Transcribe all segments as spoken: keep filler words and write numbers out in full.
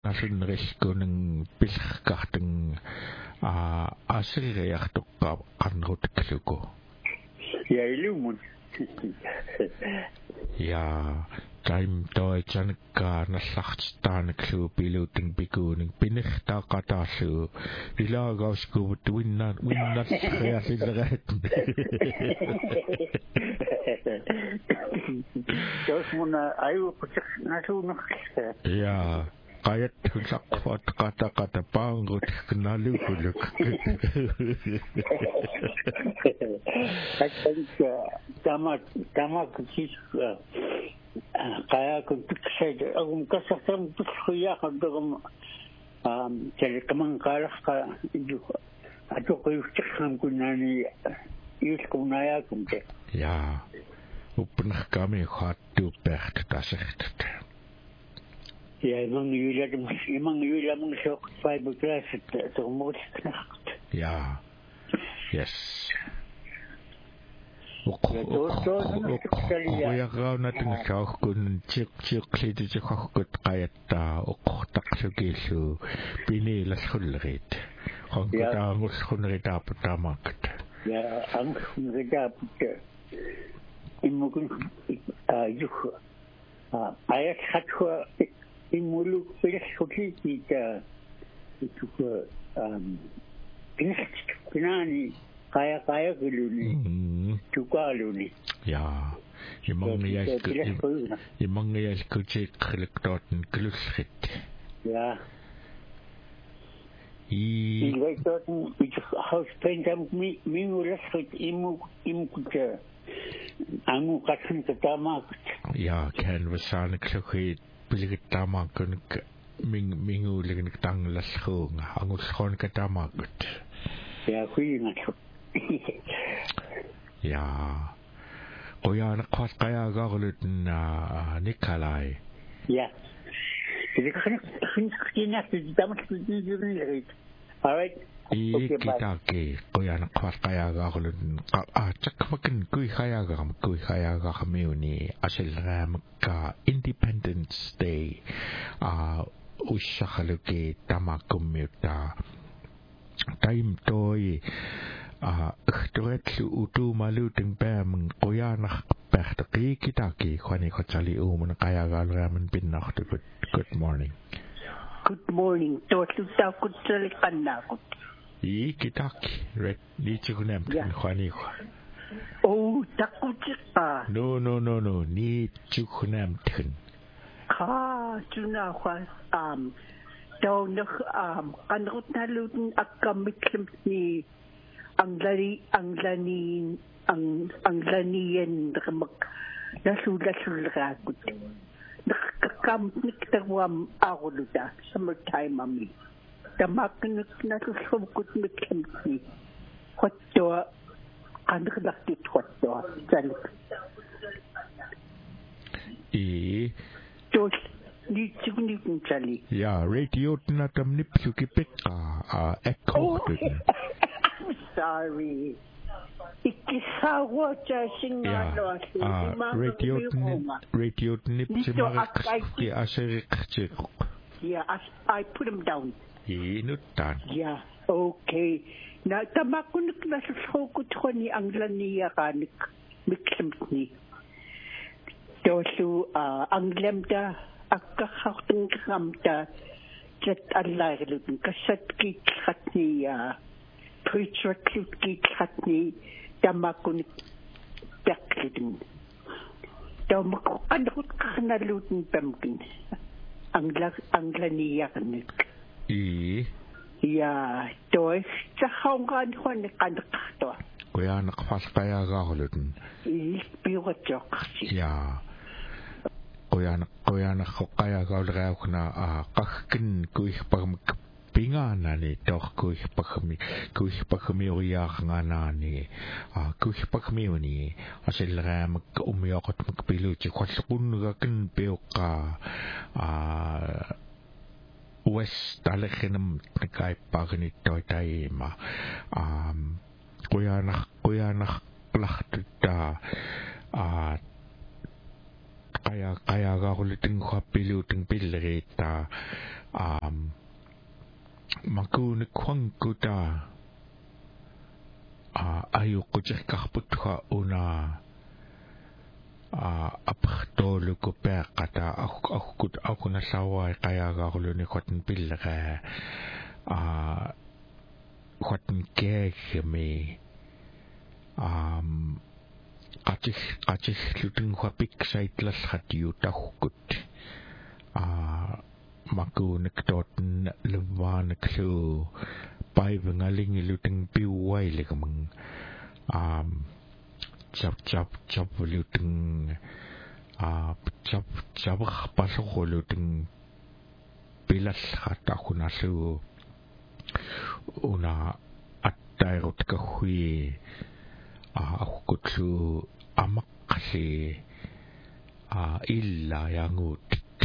nasunneriskunung pilqartang a aseriartoqqa qarnerutaqluku ja ilumun ja taim toitsanekka nallartitaaneqlu piluting pikuuning pinertaaqataallu ilaagauskuuvut winna winnallriasillerat jos mun aju kutsik nasuuneqqa ja qayat husaqqat qata qata paangut knaluguluk akka tama tama kutsis qaya kuntiksay agum kasartam tukhya qadum um telekamang qalaqqa idu atuqiyustikham kunani yuskunaya kunte ja upnaqkami khattu pert tasert ja imang yuladum imang yuladum sok fiberglass termodknacht ja yes Oqoyaqaunatun saaqkun chiq chiqliti chiqaqqut qayattaa oqqortaqsukillu piniilallulleriit qonqutaangullunneritaaputaamaakkat ja angulleritaaput immukun ajuh ayat hatwa immuluk pilsukita itu um pinast pinani kaya kaya geluni juga geluni ja imang yas imang yas kuchik kliktoten glusrit ja i ilektoten ich haus pendam mi mingulasrit imu imkuta angu katun katamak ja canvasane klukit piligtamakun ming minguligen tanglasrunga angulron katamakut ja kuingat ja qoyana qas qayagaarlutun Nikolai ja det kan ikke næste damt det all right ikitaki qoyana qas qayagaarlutun a chakmakin kui qayagam kui qayagamiuni asilraamka Independence Day a ussakhaluki tamakummiutta taim toi a khtoetlu utumaluteng pameng qoyanaq pertaqi kitaki khani khotali umun qayagalramen pinnartu good good morning good morning totlu sa kutsel kannaqut I kitaki red ni chikunem khani oh takutsa no no no no ni chikunem thun kha tuna khwa am daw nak am kanrut nalutun akkamiklim ni ang lani ang lani ang ang laniyen kamak nasulasulat nakakam niktawam aguluta summertime ami tamakn nasusubkut miklim ni khotto kanrulakti khotto jalik I tos ni chigni kunchali ja radio natam nipsuki pekka a echo sorry ikisawa cha singalo a radio radio nipsimaki aseriqti yeah I, I put him down inutan yeah okay na tamakunik na susukut ko ni ang laniya kanik miklimni dosu ang lemda akkakhartung kamta jet allailutun kasat kitratni preacher kitratni tamakunik taklidun tamakuk anrut kanalutun pamkin ang ang laniya kanik I ja tois tsahongan hon kanakto qoyanaq falqayagaarlutun I biwatjoq ja qoyanaq qoyanaq qayagauleraukna a qakhkin kuihparmak pingaanani torkuihpakmi kuihpakmi uriaarngaanaani a kuihpakmiuni asilraamak umioqatmak piluti qalluqunnugakin piuqqa a west aleghinam nakaippagnittoitaima um qoyanaq qoyanaq lartutta a qaya qayagaarlutin khuappiluutin pilleriitta um makune kwangkuta a ayu kutikkarputha una a aphtolu ko peqata akkut akuna sawai qayagaarluni qatn pillera a qatn keegmi um qatih qatih lutun khapik saitlasratiu tahkut a makunek toten lewanek lu paivengaling lutun piwailekamang um chap chap chap lutun a chap chap paso lutun pilas hata kunasu una attairut kahui a kutsu amakasi a illa yangut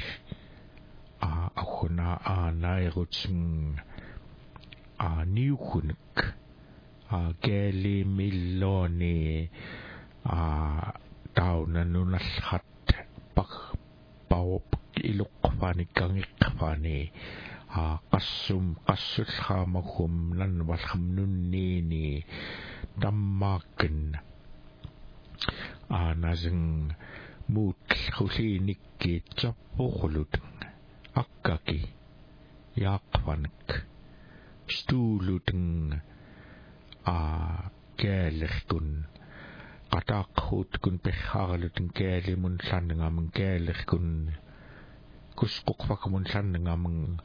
a akuna a nairutsing a niukunik a geli milloni a tauna nunashat pak pau ilukfani kangikfani a kasum kasus hamakum nan wasam nunnini dammakin a nazing mut khusinikki chappukhuluteng akkaki yaqvanik stuuluteng a keelerkun qataaqhut kun pehharluteng keelimun sanngameng keelerkun kusquqvakamun sanngameng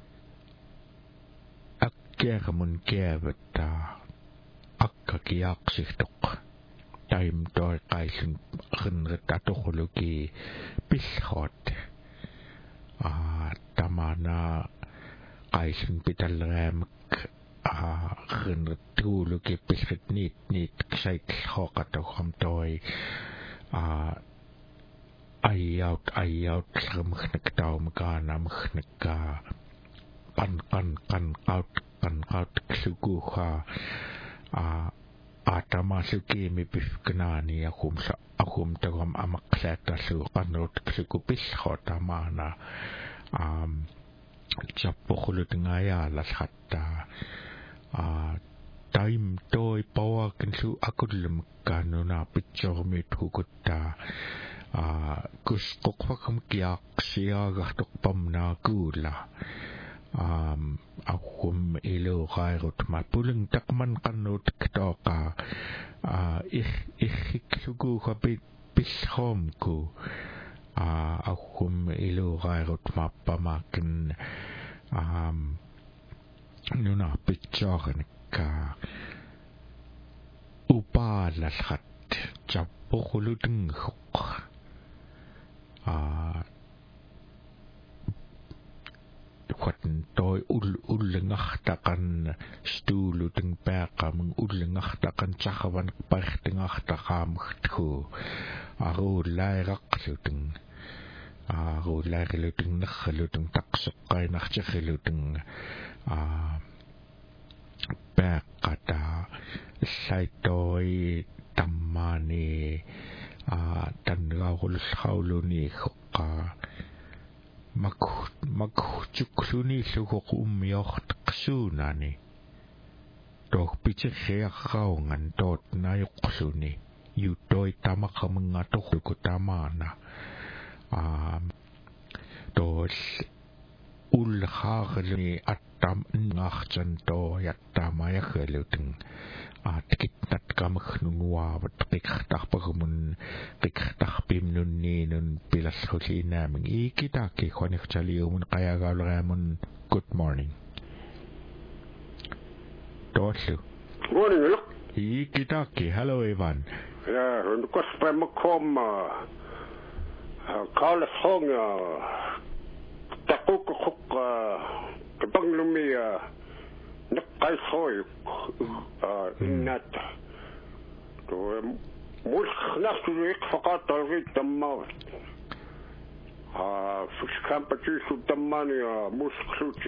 akkeermun keevetta akkaki yaaqsirtoq taim toi qaisun qinret atoquluki pillhot a tamana qaisun pitalreamek a qinret tuuluki pillret nit nit ksaitlhoqatoqam toi a ayaut ayaut qamkhnek taumkaana mkhnek qan qan qan qaut qan qaut ksukuha a atamasuki mi pifknani akum sa akum tagam amaklata su qanrut ksukupishota mana um chappokhlut ngaya las hatta a time toy power kinsu akulum kanuna pitchormi thukutta a kusqoqwakam kiaq siagartoqpam na kula um akum ilo gairut mapuleng takman kanut ktoka a ich ich sugu kapit pishomku a akum ilo gairut mapamaken um nuna pitchoren ka upalas hat chappokhuluteng khok a quatten toi ul ullengachtakan stuuluteng peaqameng ullengachtakan chahawan partengachtakam aru lairaqluteng aru lairluteng nakhaluteng taqseqqainarchiluteng a peaqata saitoi tammani a tanraul hauluni khokka mak mak chukluni suko umyocht qsuunani toh pichekheaqaungan tot nayuqsuni yutoi tamakamenga tohuko tamana a tos ulhaarli attam ngarchan to yattamaya kheluteng a tikitnat kamkhnunuavat qiktarpagumun qiktarpimnunni nun pilaskhulinaaming ikitaki khoniqchaliumun qayagaalreamun good morning Toslu morning look ikitaki hello Ivan ja und kospamakkom Carlos Hong takuk khuk kabanglumi nakay khoy nat to mulk nafsulik faqat talqit tamma ah fuskampati su tammani muskluti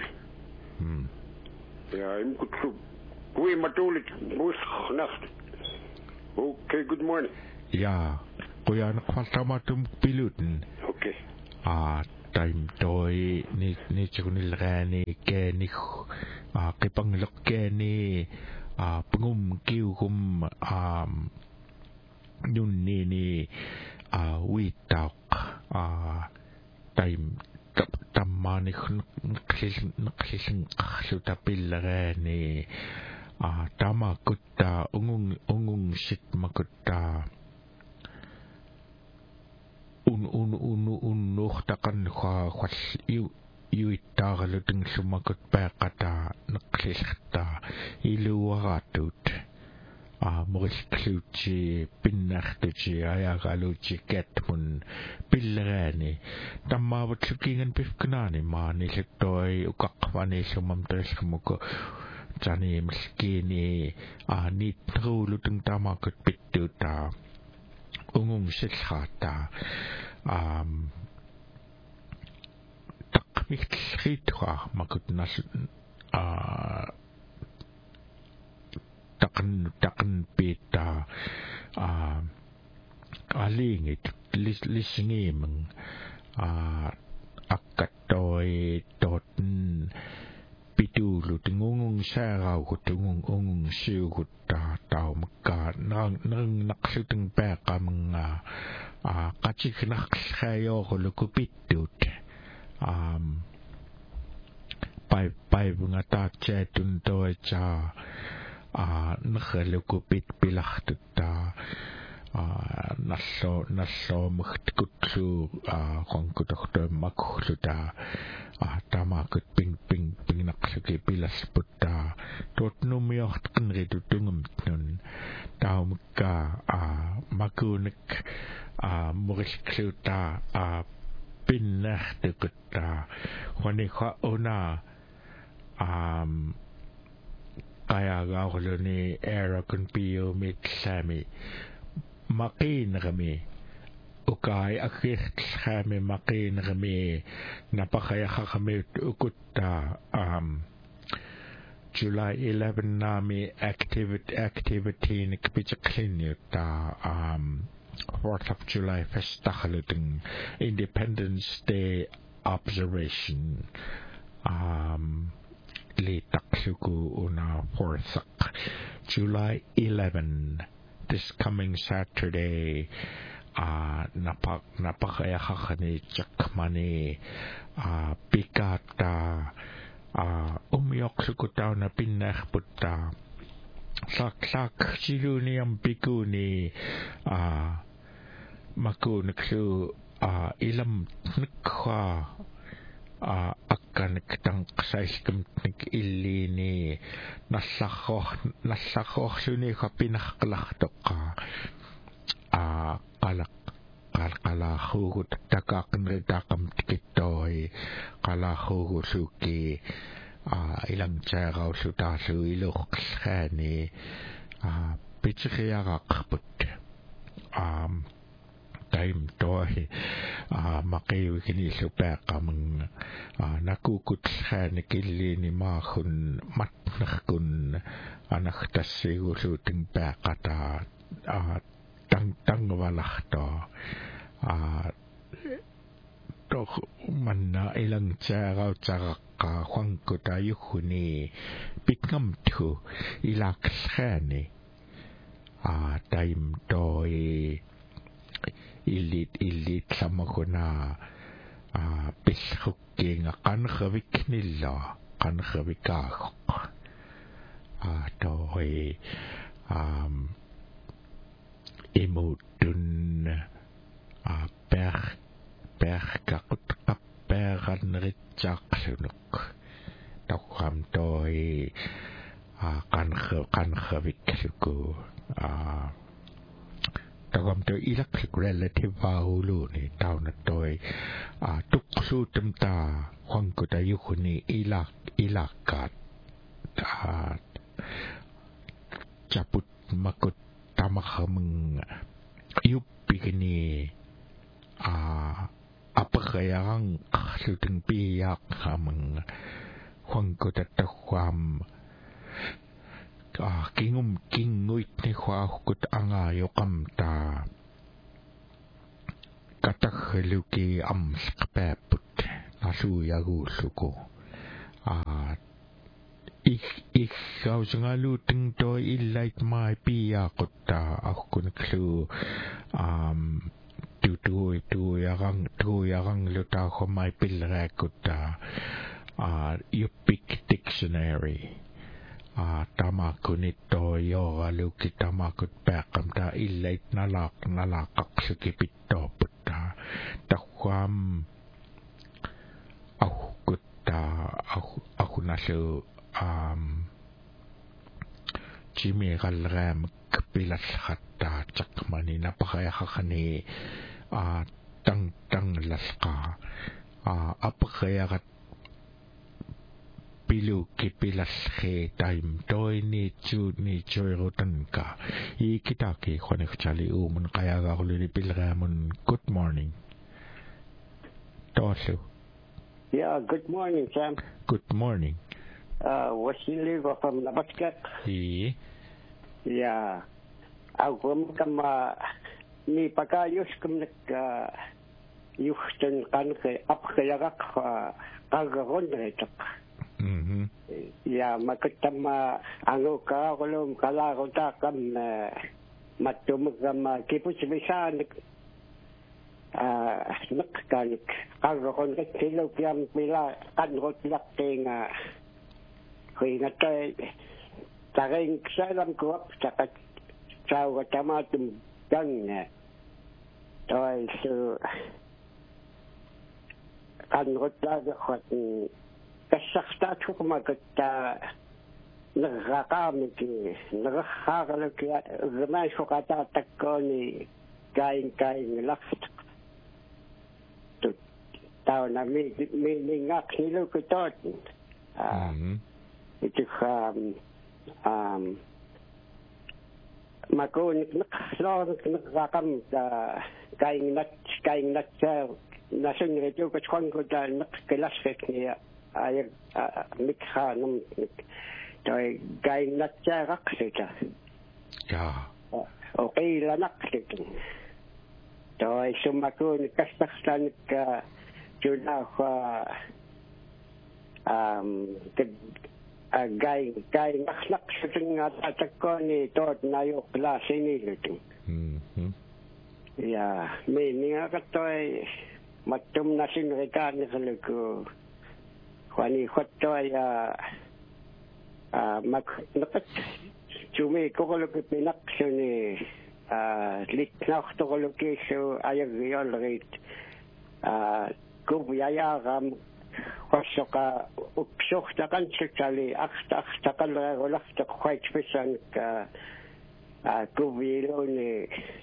ya imkutsu kui matulik musk naft okay good morning ja kuyan qaltamatum piluten okay ah time toy ni ni chunil gani ke ni a ke panglok ke ni a pungum kiu kum a nun ni ni a wi tak a time tamani khn khis khis khsu tapil gani a tama kutta ungung ungung sit makutta un un un un nohtakan kha khwas yu yu ittagaluteng sumakut paqata naqlilta iluwaratut a moriskluchi pinnartuchi ayagaluchi ketmun pillerani tammavat sukingan pifknani maani settoi uqaqvani sumamtasmuko jani miskini a nitruluteng tamakut pittuta ungung silhata um tak mikhitra makut nas a takan takan pita a alingit lis lisngim a akatoi toten pitulu tingungung sarau kutungung ungung siugut ta tau maka nang nang naksuteng peka mga a kachik naksayo kulukupitut um pai pai bunga ta chetun to cha a nakhalukupit pilahtutta a nasso nasso mkhtkutsu a khongkutokto makhluta a tamakut ping ping ping naksuki pilas putta tot numiocht kenritu tungum nun taumka a makunik a moriskluta a pinnahtukutta khonikha ona um kaya gauluni era kun pio mit sami makin kami ukay akit kami makin kami napakaya kami ukutta um July eleventh nami activity activity ni kapichaklin ta um fourth of July festahaluteng Independence Day observation um li taksuku una fourth July eleventh this coming Saturday uh napak napakaya kakani chakmani uh pikata uh umyok sukutaw na pinakputa sak sak siluni ang pikuni uh maku naksu uh ilam nakwa uh akan kitang saiskem nik ilini nasakho nasakho suni ka pinaklakto ka a kalak kala hugut takak nredakam tikitoy kala hugusuki a ilang tsaraw sutasu ilok khani a pichiyagak put um time toy a makiwi kini super kamang nakukut khani kilini ma khun mat nakhun anak tasigu suting pakata a tang tang walakto a to manna ilang tsaraw tsaraka khwangko tayo khuni pikam tu ilak khani a time toy ilit ilit sama kuna a pishuki nga kan khavik nilla kan khavika a toy um imutun a per per kakut kaperan ritsak sunuk takwam toy a kan kan khavik suku a takwam toy ilak relative ahulu ni tau na toy a tuksu temta hwang ko tayo kuni ilak ilakat a caput makut tamakhameng yupi kini a apa kayang suteng piyak hameng hwang ko tatakwam ah kingum kinguit ni khwa kut anga yokam ta katakhaluki am skpaput nalu yaguulluku aa ik ikkausangalu tingtoi illait mai piaqutta aqunaklu um tu tu tu yarang tu yarang luta khomai pilraakutta aa Yupik dictionary aa tamakunitto yoraluki tamakut peaqamta illait nalaq nalaqaqsukipittooputta taqquam aqutta aqunalu um Jimmy galram pilalhatta chakmani napaqayaqani a tang tang lasqa a apaqayagat pilu kipilalhe time toy ni chu ni choirotanka I kitaki khonekchali umun qayagaquluni pilramun good morning Toshu Yeah, good morning, Sam. Good morning. Uh, Wasili from Nabaskat. He. Yeah. Aku kama ni pakayos kum nak yuhten kan ke apkayagak kagaron retak. Mhm. Ya makatama ango ka kolom kala kota kam matum kama kipus bisan ah nakkanik kagaron ke kilo piam pila kan rot laktenga Kuingatay taring salam kuap takat saw tamatum dang toy so kan rotla khot kasakta tukma katta nagaqam ki nagakhagal ki zamay shokata takkoni kain kain laft tu taw na mi mi ngak hilo ko tot ah itu um um makon naklo nakakam ka kain nat kain nat nasun reto ko chon ko da nakkelas fek ni ay mikha num toy kain nat cha rakseta ja okay la naksetin toy sumakon kastakhtan ka juna kha um gay gay naknak sa tinga tatakko ni tot na yo klase ni lutung mhm ya me ni nga toy matum na sin rekan ni kaluko kwani khotoy ya ah mak nakat chumi ko ko ko pinak ni ah lit nak to ko ke so ayag yol rit ah ko ya ram Kosoka upsok takan sekali akta takkan legolah tak quite pesan ka kubilo ni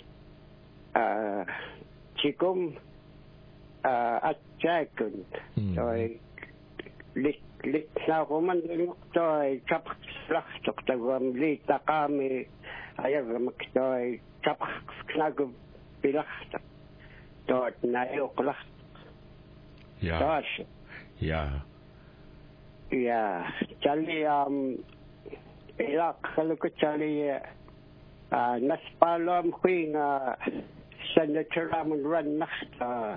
cikum at jakun toy lit lit na roman toy kap slag tok tagam lit takami ayag maktoy kap knag bilach tot na yoklah ja Ja. Ja, Charlie, um, ilak kalau ke Charlie, ah, naspalom kuing ah, senator ramun run nak ah,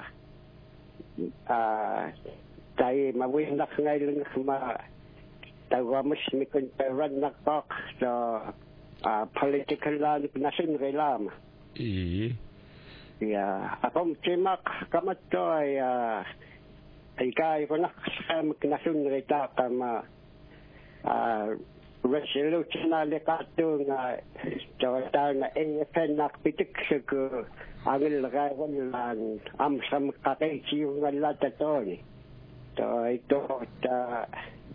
ah, tay mawin nak ngayon ma, tawa mas mikun run nak pak so ah political lan nasin relam. I. Ja, apom timak kamatoy ah. Ika ko nak maknasun rita kama resolution na lekato nga jawata na A F N nak pitik ko angil gawan lan amsam kakay yung lata to ni to ito ta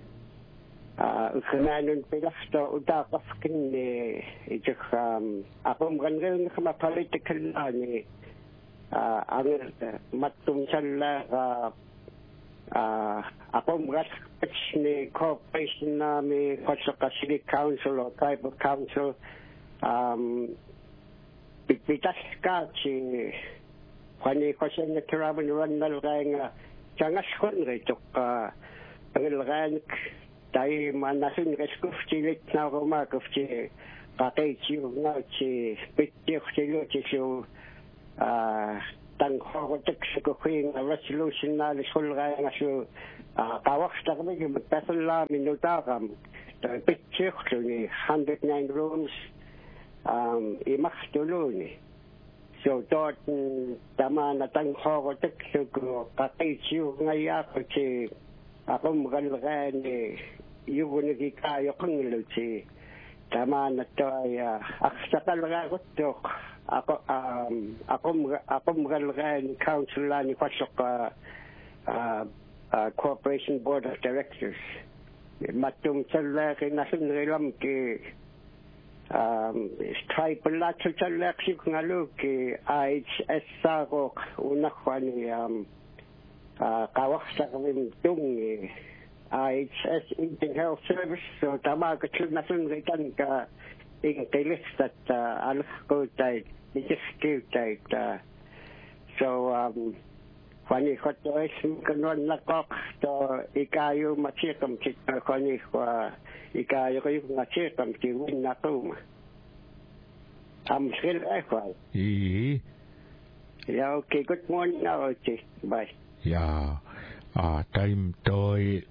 kananon pilasto utakaf kin ni ito um apom gangal nga political ni angil matum sala Uh, ako mga ni corporation namin, Kosoka City Council or Tribal Council, um, pitas ka si kani ko siya na tiraman ron na lagay nga sangas ko nito ka pangilagay tayo manasin reskuf silit na rumakuf si kakay siyo nga si pityo siyo si siyo tang ho tek ko khing resolution na le sul ga nga su ka wax ta me ke pasalla minuta kam ta picture ni one hundred nine rooms um i machtuluni so dort tama na tang ho tek ko ka ti chu nga ya ko che akom gal ga ni yugo ni ka yo kung lu chi tama na to ya aksakal ga ko to ako um akom akom gal ga ni council la ni pasok uh corporation board of directors matum sala ke nasun relam ke um tribal la sala ke ngalo ke I H S sa ko una kwani um kawak sa kami tung I H S Indian Health Service so tama ka chul nasun retan ka ing telis that al ko tai diskiu tai so um kwani ko to is kanon la kok to ikayo machikam chit kwani kwa ikayo ko yung machikam ti win na to am skill ai kwai e yeah okay good morning now okay bye yeah ah time toy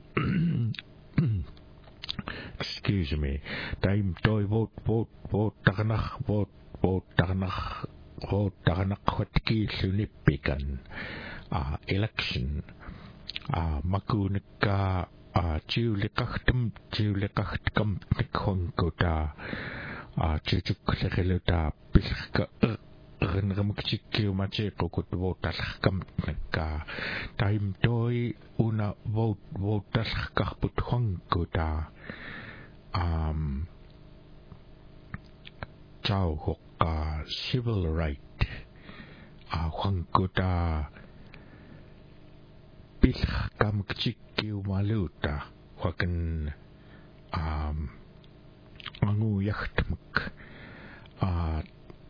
excuse me time toy vote vote vote tagnach vote vote tagnach vote tagnach khotki sunipikan ah election ah makunika ah chiulikachtum chiulikachtkam nikhongota ah chichuklegelota pilka rengamkchikkiu macheko kutvotalkam nakka time toy una vote votalkahput hongota um chao hokka civil right ah hongota pilkam kchikkiu maluta wakan um angu yachtmak ah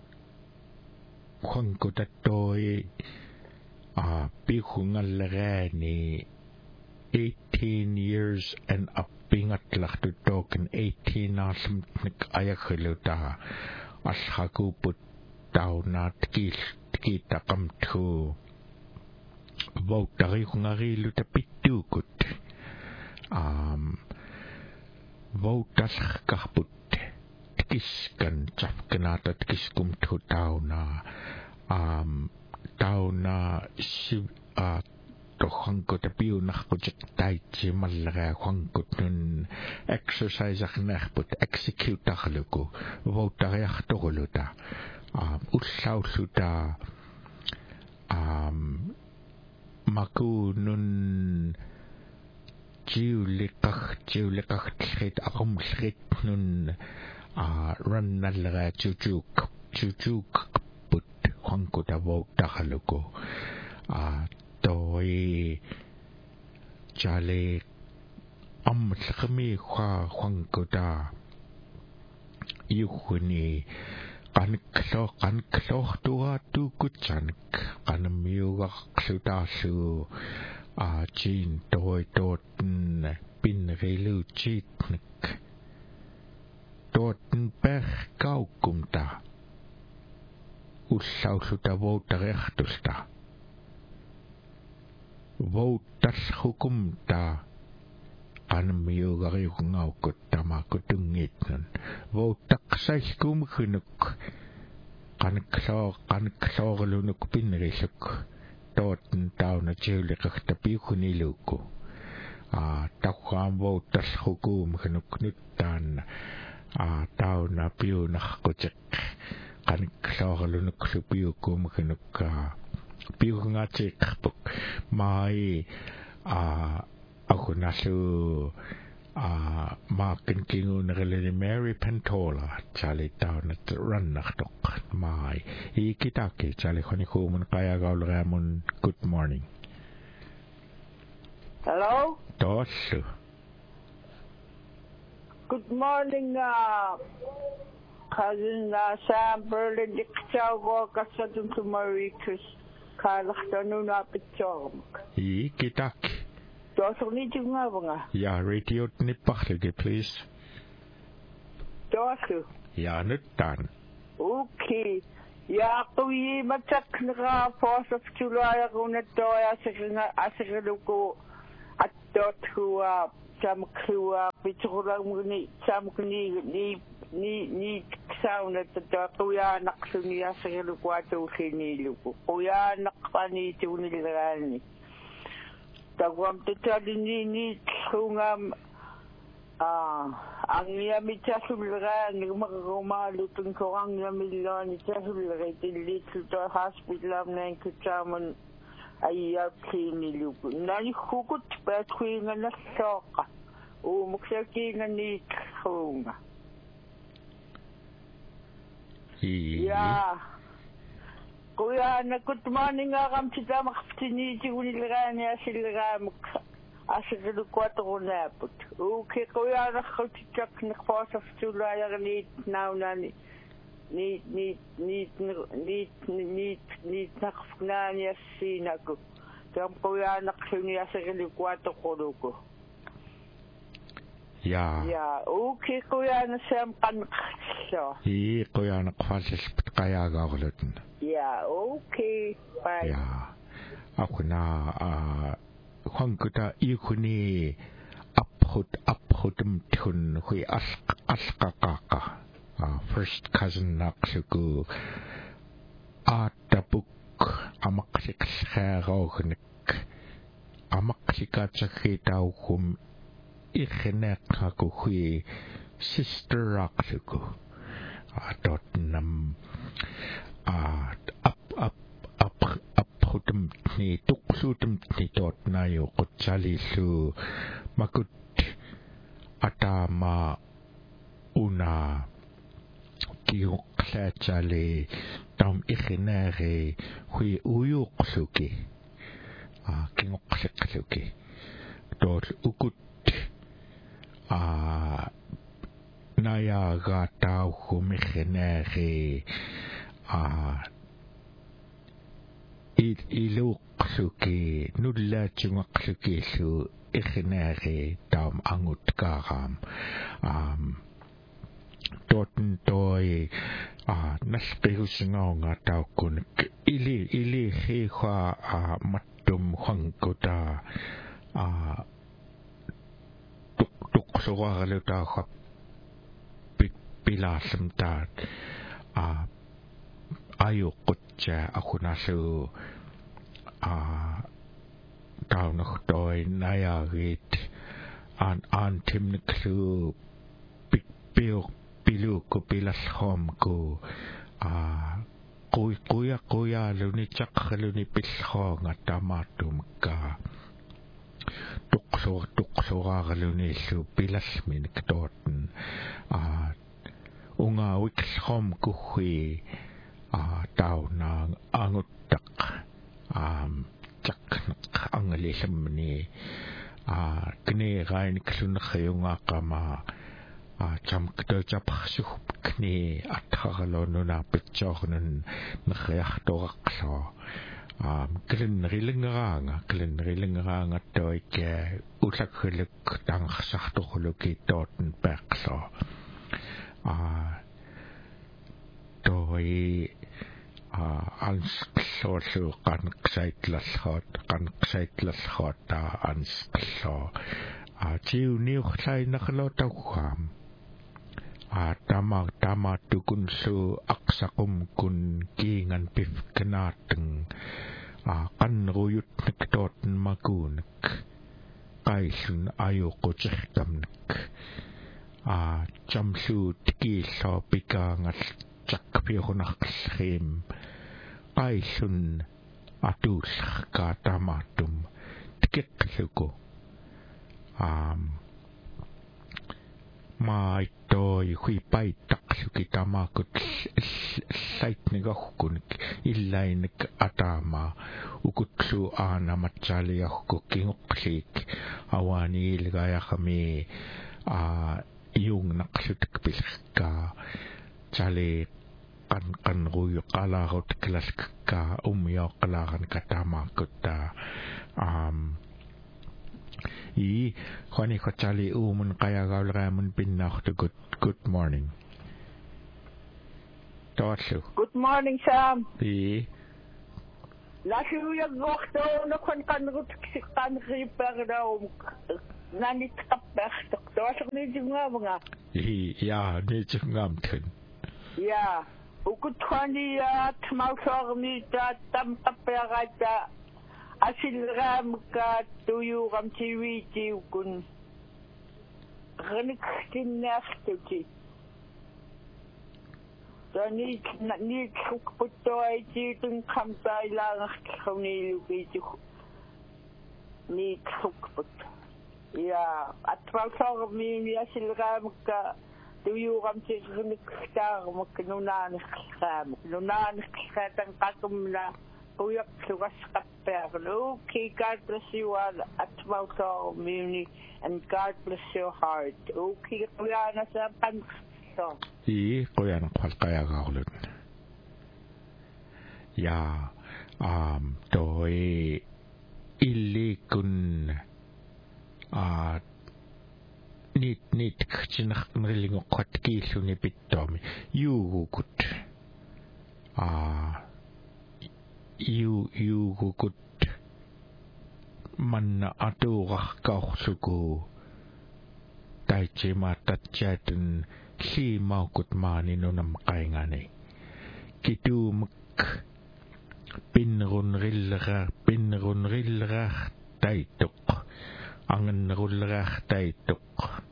hongota toy ah pihungalagani eighteen years and up pingatlach to token eighteen asm nik ayakhiluta ashakuput tauna tkil tkita kamtu votari hungariluta pitukut um votas kahput tkiskan chapkanata tkiskum tu tauna um tauna si uh hongko tapiu nakput tai chi malaga hongko nun exercise akhnakput execute akhluko votari akhtoluta um ullauluta um maku nun jiulikach jiulikach trit akum trit nun a ran nalaga chuchuk chuchuk put hongko ta vota akhluko a toy chale am khami kha hongko ta yukhuni kan klo kan klo tua tu kuchan kan miuga khuta su a chin toy tot pin relu chitnik tot per kau kumta usau suta vota rechtusta votas hukumta kan miuga ngau kutama kutungit nan votak sai kum khunuk kan klo kan klo lunuk pin resuk tot tau na chile kaktapi khuniluko a takwam votas hukum khunuk nutan a tau na piu na kochek kan klo lunuk piu kum khunuk ka piu nga chek puk mai a ako nasu ah makin kingu nagalini Mary Pentola chali tao na run naktok mai ikitake chali khoni khumun kaya gaulgamon good morning hello tosu good morning uh cousin uh, Sam Berlin dikchao go kasatun tumarikus kalakhtanu na pitchom ikitake Dosu ni juga banga. Ya radio ni pakhlege please. Dosu. Ya nutan. Okay. Ya kui matak nga fourth of July ako na to asig asigaluko at dot huwa samkhuwa pitulang ni samkni ni ni ni sauna to kuya naksuni asigaluko ato khiniluko kuya nakpani tunilani tagwam titali ni ni khungam ah ang yami chasulga ni magkoma lutun ko ang yami lo ni chasulga tilit to hospital na kitsaman ay yakini lupo nani hukut pa tuinga na soka o muksaki nga ni khunga ya kuya na good morning nga kam chita makaptini tigunilga ni asilga muk asigalu kwatro na put okay kuya na khutchak na fourth of July ni now na ni ni ni ni ni ni ni nakfna ni sinago kam kuya na khuni asigalu kwatro ko ya ya okay kuya na sam kan so i kuya na kwalsis kaya gaglutn ya okay bye ya ako na ah Huangkuta ikuni uphut uphutum tun hui ask askakaka first cousin naksuku atabuk amaksik scherognik amaksika tsakitaw kum ikhinek ako hui sister raksuku atot nam up up up up hutum ni tuksutum ni tot na yo kutsali su makut atama una kiyok klachale tam ikhinere hui uyuk suki a kingok suki tot ukut a naya gata hum ikhinere a iluk suki nulla chungak suki su ikhinere tam angut karam um toten toy a naspiru singa tau kun ili ili he kha a matum khangkota a tuk tuk sowa le ta kha pilasam ta a ayo kutcha akuna su a tau noch toy naya rit an an timniklu big bill pilu ko pilas hom ko a kuy kuya kuya luni chak luni pilho nga tamatum ka tukso tukso ga luni su pilas min ktoten a unga wix hom ko hui a tau na angutak um chak ang lisam ni a kne gain klun khayunga kama a cham kto chap khsu kne athagalo no na pitchornen na khayah torakso um klin rilinganga klin rilinganga toy ke utlak khuluk tang khsah to khuluki toten perkso a toy a ans so so kan ksait hot kan ksait hot ta ans so a chiu niu khai na khlo ta kham a tama tama tukun su aksakum kun kingan pif kenateng a kan ruyut niktot makun kaisun ayo ko chektamnik a chamsu tiki so pika ngat chakpionak schim kaisun atus ka tamatum tikik suko um mai toi hui pai tak suki tamakut sait niga hukun illain atama ukutsu ana machali aku kinguk awani ilgaya kami a yung naksutik pilka chali kan kan ruyo kala rot klas ka umyo kala kan katama kutta um i khani khachali umun kaya gaul ramun pinnak to good good morning Tawaslu. Good morning, Sam. Pi. Lasi uyag wakto na kwan kanrut kan riper na um nanit kapper tawaslu ni junga mga. Hi ja, ni jungam tun. Ja, ukut kwani ya tmausor ni ta tam kapper ta asil ram ka tuyu ram tiwi ti ukun. Renik kinaftuti. Ni ni kukputo ay titong kamtay lang ako nilugay ni kukputo. Ya, at palsor mi mi asilga magka tuyo kam si kunikta magkanunan kam nunan katang katum na kuyak sugas kapper. Okay, God bless you all. At palsor mi and God bless your heart. Okay, kuya na sa pan. I qoyan qalqaya gaulun ya um toy illi kun a nit nit kchinakh ngrilingo qatkiiluni pittomi yuugukut a yu yuugukut manna atuuqaq kaorluku taitsima tatchaatun si maukut mani nunam kaingani kitu mek pinrun rilra pinrun rilra taituk angan rulra taituk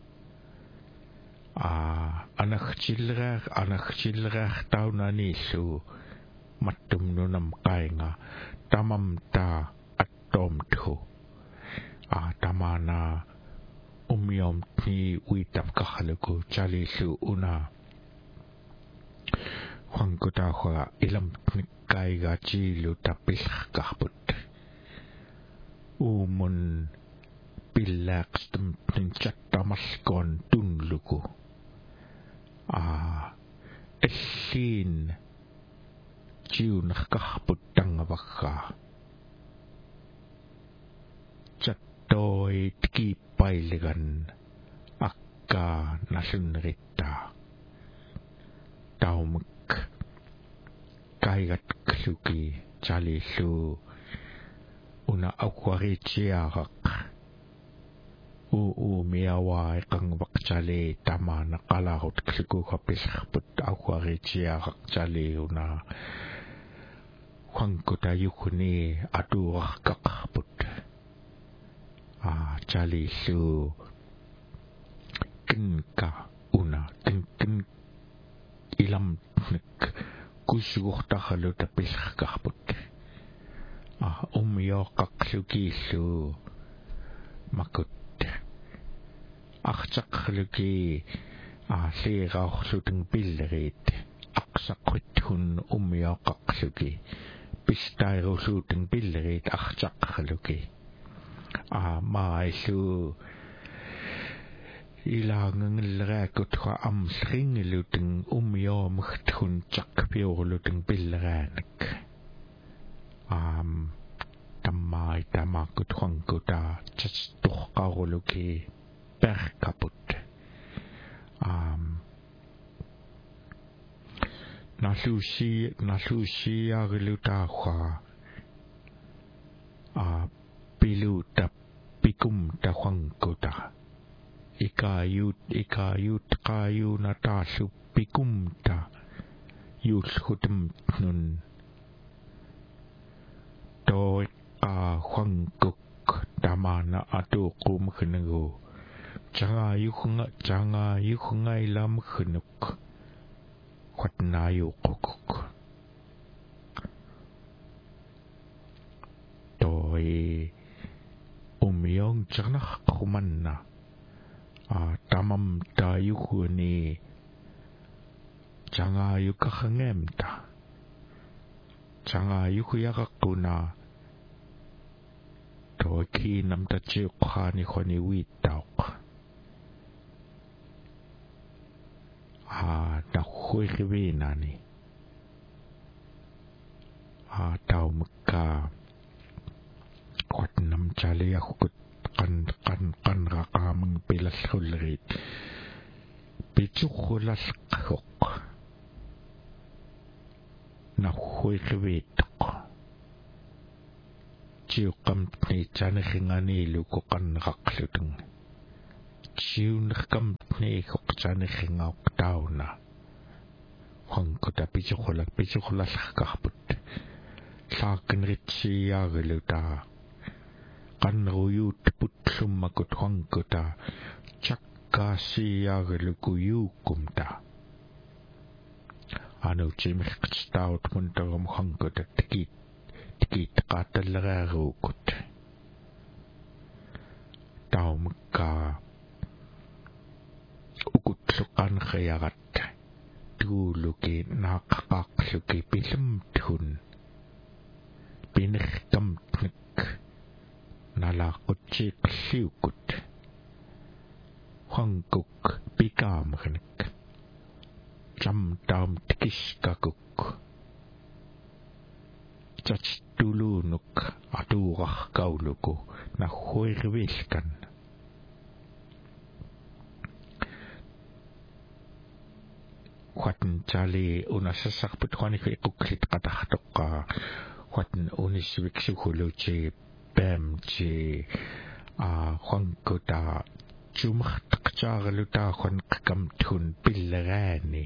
a anak chilra anak chilra taunani su matum nunam kainga tamam ta atom thu a tamana umyom ni uitap kahaluku chalisu una Juankuta hua ilam kaiga chilu tapil kahput umun pilak stem chatta maskon tunluku a essin chiun kahput tangavaka chattoi tki pailigan akka nasunritta taumek kaigat kluki chalisu una aquarichiarak u u miawa kang bakchali tama nakalarot kluku kapisakput aquarichiarak chali una Juankuta yukuni adurak kakaput Ah, chali su kinka una kin kin ilam nek kusuh tahalu tapis kahput ah umyo kaksuki su makut aksak luki ah sira su ting bilrit aksak hun umyo kaksuki pistai su ting bilrit aksak luki Ah, mai su ilang ngilrakut ha am sring luting umyo mhtun chak pio luting bilranek am tamai tamakut Juankuta chatuh qaruluki per kaput am nasushi nasushi agluta kha a pilu ta pikum ta Juankuta ikayut ikayut kayu natasu pikum ta yus hutum nun to a Juankuk tamana atu kum khnegu changa yukhunga changa yukhunga ilam khnuk khatna yukuk toy umyong chakna kumanna a tamam ta yukhuni changa yukakhangemta changa yukhuyakakuna to ki namta chikhani khoni witauk a ta khuiwinani a tau mka Kot nam chali akut kan kan kan rakamang pilas hulrit pichu khulas khok na huiqviittoq tiuqqamtni tanerringani luko qannaqarlutun tiunerkamtni qoqtanerringauq tauna hankuta pichuqula pichuqulallarkarput saaqinritsiaagluta qanneruyuut putlummakut hankuta chakkaasiaaglukujuukumta anu chimiqtstaut muntarum hankuta tikit tikit qatalleraaruukut taumka ukutluqanriarat tuuluki naaqaqaqluki pilumtun pinerkamtnik nalaaqutjiiqliukut hankuk pikaamrnik jamtaam tikiskakuk tatstuluunuk atuurarkauluku nahuirvilkan Huatan tali unasasakput huanik ikuklit qatartoqqa huatan unisviksuhuluchi pamchi a huankuta chumartaqchaarluta huanqkamtun pillerani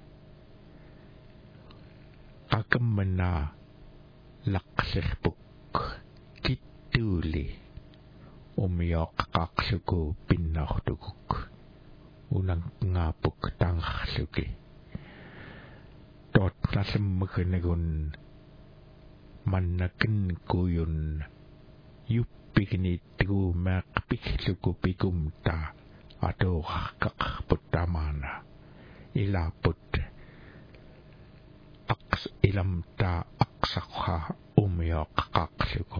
qakammana laqlirpuk kittuuli umioqqaqluku pinnaartukuk unangaapuk tangarluki tot nasemmegenegun mannakin kuyun yuppikini tigu maqpikluku pikumta atoqaqputamana ilaput aqs ilamta aqsaqha umioqqaqluku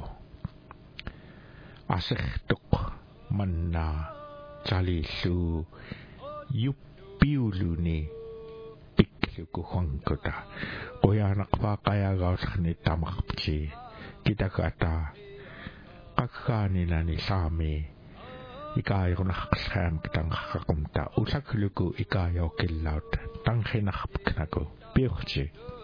asertuq manna chalillu yuppiuluni pikluku hankuta qoyanaqpaqayagaullarni tamarpchi kitakata qakkaaninani saami ikaayunaqqalraam kitanqaqaqumta usakluku ikaayoqillaut tanqinarpknaku piurchi